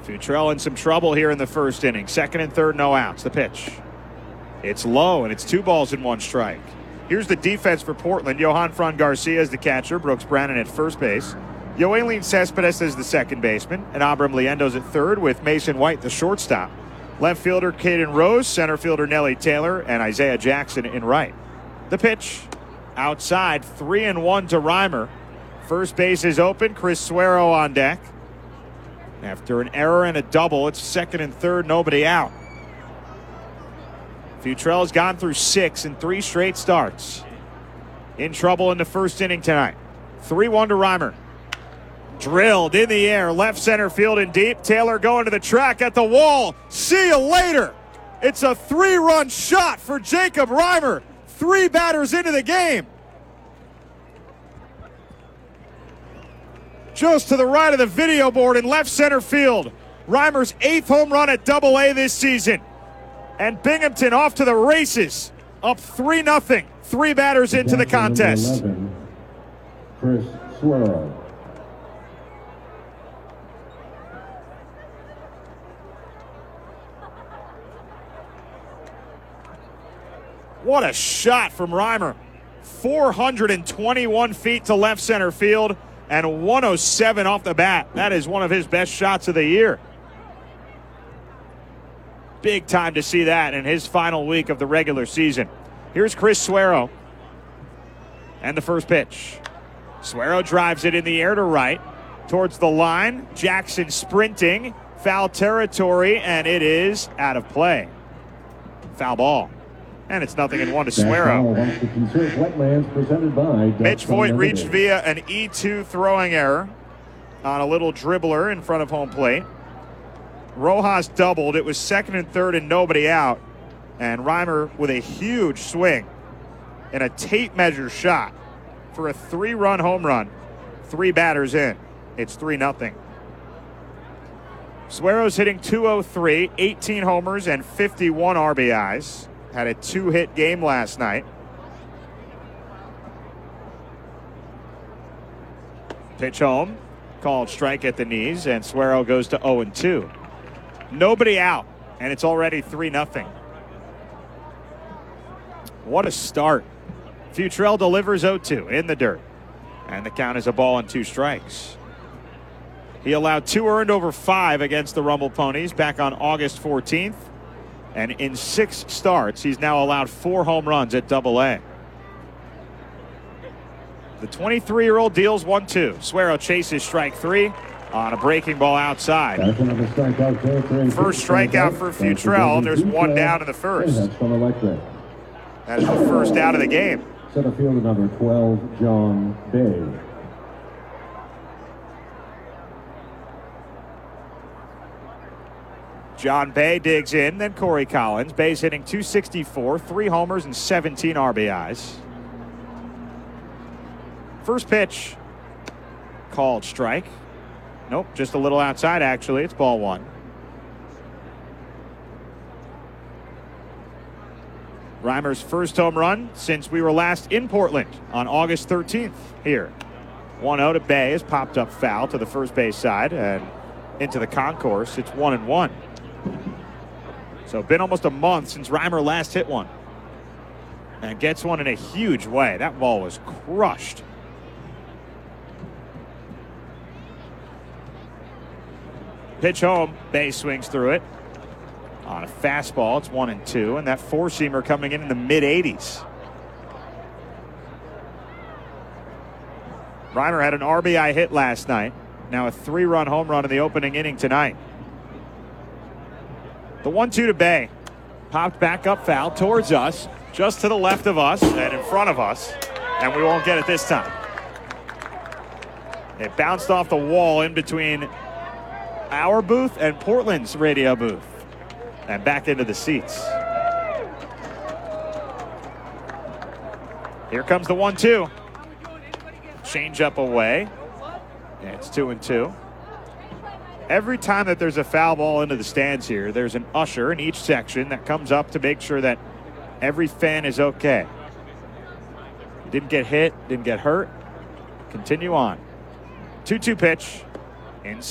Futrell in some trouble here in the first inning. Second and third, no outs. The pitch. It's low, and it's 2 balls and 1 strike. Here's the defense for Portland. Johan Fran Garcia is the catcher. Brooks Brannon at first base. Yoelin Cespedes is the second baseman. And Abram Liendo's at third with Mason White, the shortstop. Left fielder Caden Rose, center fielder Nelly Taylor, and Isaiah Jackson in right. The pitch. Outside, 3-1 to Reimer. First base is open. Chris Suero on deck. After an error and a double, it's second and third, nobody out. Futrell has gone through 6 in 3 straight starts. In trouble in the first inning tonight. 3-1 to Reimer. Drilled in the air, left center field and deep. Taylor going to the track at the wall. See you later. It's a 3-run shot for Jacob Reimer. 3 batters into the game. Just to the right of the video board in left center field. Reimer's 8th home run at Double-A this season. And Binghamton off to the races. Up 3-0. 3 batters into the contest. 11, Chris Suero. What a shot from Reimer. 421 feet to left center field and 107 off the bat. That is one of his best shots of the year. Big time to see that in his final week of the regular season. Here's Chris Suero. And the first pitch. Suero drives it in the air to right. Towards the line. Jackson sprinting. Foul territory, and it is out of play. Foul ball. And it's 0-1 to Suero. Mitch Voigt reached via an E2 throwing error on a little dribbler in front of home plate. Rojas doubled. It was second and third and nobody out. And Reimer with a huge swing and a tape measure shot for a 3-run home run. 3 batters in. It's 3-0. Suero's hitting .203, 18 homers and 51 RBIs. Had a 2-hit game last night. Pitch home. Called strike at the knees, and Suero goes to 0-2. Nobody out, and it's already 3-0. What a start. Futrell delivers 0-2 in the dirt. And the count is a ball and 2 strikes. He allowed 2 earned over 5 against the Rumble Ponies back on August 14th. And in 6 starts, he's now allowed 4 home runs at Double-A. The 23-year-old deals 1-2. Suero chases strike 3 on a breaking ball outside. First strikeout for Futrell, and there's 1 down in the first. That is the first out of the game. Center fielder number 12, John Bay. John Bay digs in, then Corey Collins. Bay's hitting .264, 3 homers and 17 RBIs. First pitch, called strike. Nope, just a little outside actually. It's ball 1. Reimer's first home run since we were last in Portland on August 13th here. 1-0 to Bay is popped up foul to the first base side and into the concourse. It's 1-1. So been almost a month since Reimer last hit one. And gets one in a huge way. That ball was crushed. Pitch home. Bay swings through it. On a fastball, it's 1-2. And that four-seamer coming in the mid-80s. Reimer had an RBI hit last night. Now a 3-run home run in the opening inning tonight. The 1-2 to Bay. Popped back up foul towards us, just to the left of us and in front of us, and we won't get it this time. It bounced off the wall in between our booth and Portland's radio booth and back into the seats. Here comes the 1-2. Change up away. It's 2-2. Every time that there's a foul ball into the stands here, there's an usher in each section that comes up to make sure that every fan is okay. Didn't get hit, didn't get hurt. Continue on. 2-2 pitch.